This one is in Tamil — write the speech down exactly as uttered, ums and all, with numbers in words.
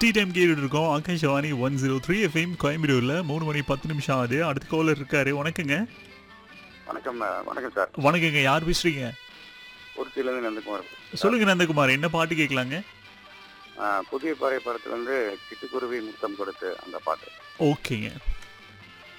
டீ டைம் கேட்டுட்டு இருக்கோம். Akashvani one zero three FM கோயம்புத்தூர்ல மூணு மணி பத்து நிமிஷம் ஆகுது. அடுத்த காலர் இருக்காரு. வணக்கங்க. வணக்கம் அஹ், வணக்கம் சார். வணக்கங்க. யார் பேசுறீங்க? உடுப்பிலேருந்து நந்தகுமார். சொல்லுங்க நந்தகுமார். என்ன பாட்டு கேட்கலாங்க? அஹ், புதிய பாறை படத்துல இருந்து சிட்டுக்குருவி முத்தம் கொடுத்து அந்த பாட்டு. ஓகேங்க.